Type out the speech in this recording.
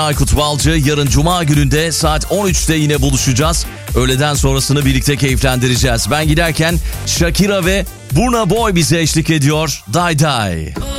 Aykut Balcı. Yarın Cuma gününde saat 13'te yine buluşacağız. Öğleden sonrasını birlikte keyiflendireceğiz. Ben giderken Shakira ve Burna Boy bize eşlik ediyor. Die Die.